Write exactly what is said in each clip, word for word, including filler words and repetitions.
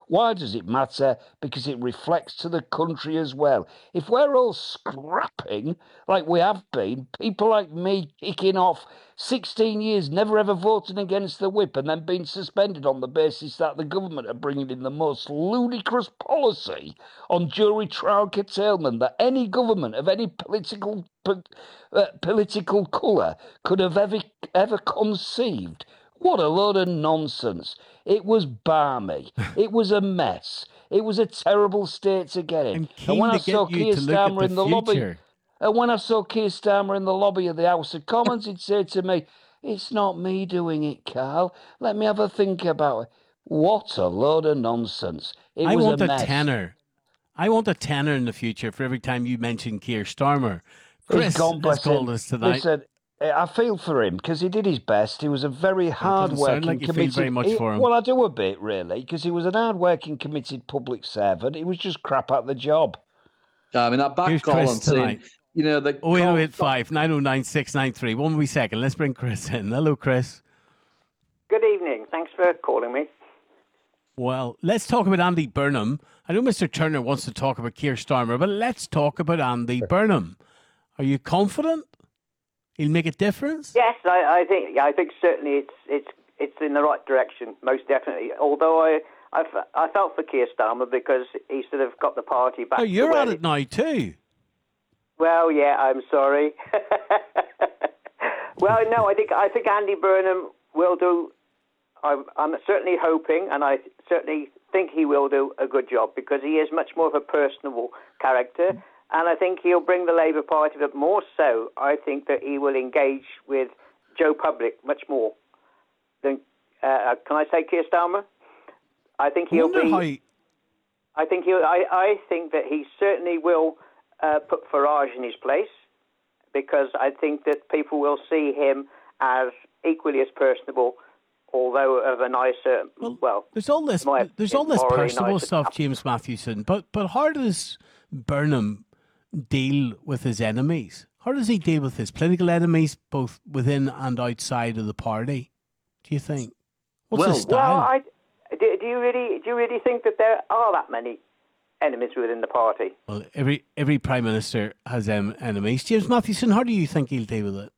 Why does it matter? Because it reflects to the country as well. If we're all scrapping like we have been, people like me kicking off sixteen years, never ever voting against the whip and then being suspended on the basis that the government are bringing in the most ludicrous policy on jury trial curtailment that any government of any political uh, political colour could have ever, ever conceived. What a load of nonsense. It was balmy. It was a mess. It was a terrible state to get in. I'm And keen when I to saw get you Keir to look at Starmer the in the lobby, future. and when I saw Keir Starmer in the lobby of the House of Commons, he'd say to me, "It's not me doing it, Carl. Let me have a think about it." What a load of nonsense. It I was want a a mess. tenner. I want a tenner in the future for every time you mention Keir Starmer. He's Chris gone, has bless called him. us tonight. Listen, I feel for him because he did his best. He was a very Well, it doesn't sound hard-working, like you feel committed. very much he- for him. Well, I do a bit really because he was an hard-working, committed public servant. He was just crap at the job. Yeah, I mean, that back Here's call Chris on saying, tonight. you know, the oh eight oh call- eight five, nine oh nine, six nine three. One wee second. Let's bring Chris in. Hello, Chris. Good evening. Thanks for calling me. Well, let's talk about Andy Burnham. I know Mister Turner wants to talk about Keir Starmer, but let's talk about Andy Burnham. Are you confident he'll make a difference? Yes, I, I think. Yeah, I think certainly it's it's it's in the right direction, most definitely. Although I I, f- I felt for Keir Starmer because he sort of got the party back. Oh, to you're where at it now too. Well, yeah, I'm sorry. Well, no, I think I think Andy Burnham will do. I'm, I'm certainly hoping, and I certainly think he will do a good job because he is much more of a personable character, and I think he'll bring the Labour Party. But more so, I think that he will engage with Joe Public much more than. Uh, can I say Keir Starmer? I think he'll wonder be. how he- I think he. I, I think that he certainly will uh, put Farage in his place because I think that people will see him as equally as personable, although of a nicer. Well, well there's all this. my There's all opinion, this morally personal nicer stuff, stuff. James Mathewson. But but how does Burnham deal with his enemies? How does he deal with his political enemies, both within and outside of the party? Do you think? What's Well- his style? Well, I, do, do you really do you really think that there are that many enemies within the party? Well, every every prime minister has um, enemies. James Mathewson, how do you think he'll deal with it?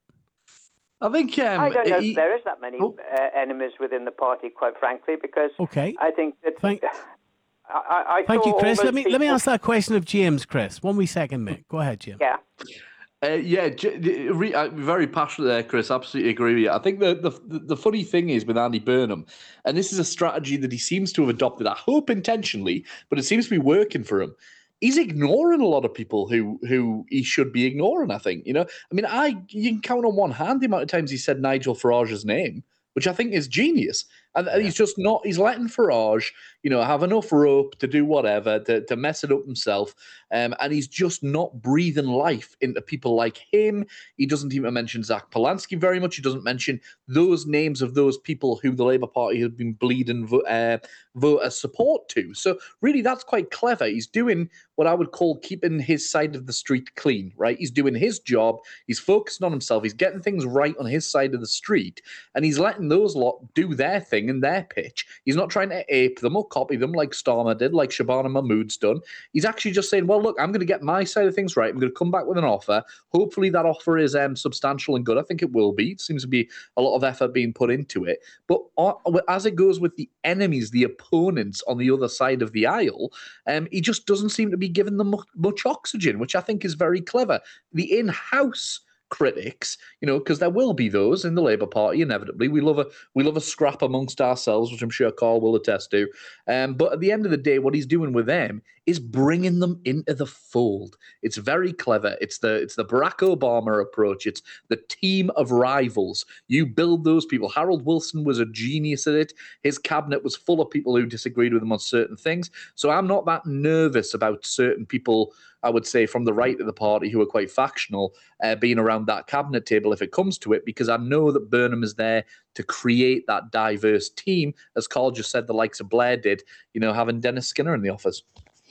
I think um, I don't know he- if there is that many Oh. uh, enemies within the party, quite frankly, because Okay. I think that. Thank- I, I, I Thank saw you, all Chris. those Let me let me people- ask that question of James, Chris. One wee second, mate. Go ahead, Jim. Yeah. Uh, yeah, j- d- re- uh, very passionate there, Chris. Absolutely agree with you. I think the, the the funny thing is with Andy Burnham, and this is a strategy that he seems to have adopted, I hope intentionally, but it seems to be working for him. He's ignoring a lot of people who who he should be ignoring, I think. You know, I mean, I you can count on one hand the amount of times he said Nigel Farage's name, which I think is genius. And and he's just not, he's letting Farage, you know, have enough rope to do whatever, to, to mess it up himself. Um, and he's just not breathing life into people like him. He doesn't even mention Zach Polanski very much. He doesn't mention those names of those people who the Labour Party has been bleeding vo- uh, voter support to. So really, that's quite clever. He's doing what I would call keeping his side of the street clean, right? He's doing his job. He's focusing on himself. He's getting things right on his side of the street. And he's letting those lot do their thing and their pitch. He's not trying to ape them or copy them like Starmer did, like Shabana Mahmood's done. He's actually just saying, well, look, I'm going to get my side of things right. I'm going to come back with an offer. Hopefully that offer is um, substantial and good. I think it will be. It seems to be a lot of effort being put into it. But uh, as it goes with the enemies, the opponents on the other side of the aisle, um, he just doesn't seem to be giving them much, much oxygen, which I think is very clever. The in-house critics, you know, because there will be those in the Labour Party inevitably. We love a we love a scrap amongst ourselves, which I'm sure Carl will attest to. Um, but at the end of the day, what he's doing with them is bringing them into the fold. It's very clever. It's the it's the Barack Obama approach. It's the team of rivals. You build those people. Harold Wilson was a genius at it. His cabinet was full of people who disagreed with him on certain things. So I'm not that nervous about certain people, I would say, from the right of the party who are quite factional, uh, being around that cabinet table if it comes to it, because I know that Burnham is there to create that diverse team, as Carl just said, the likes of Blair did, you know, having Dennis Skinner in the office.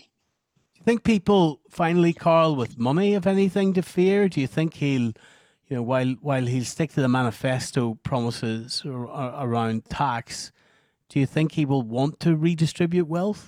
Do you think people finally, Carl, with money have anything to fear? Do you think he'll, you know, while while he'll stick to the manifesto promises or, or around tax, do you think he will want to redistribute wealth?